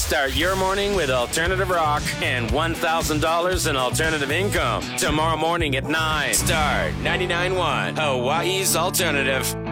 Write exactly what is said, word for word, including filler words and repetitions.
Start your morning with alternative rock and one thousand dollars in alternative income. Tomorrow morning at nine. Star ninety-nine point one, Hawaii's alternative.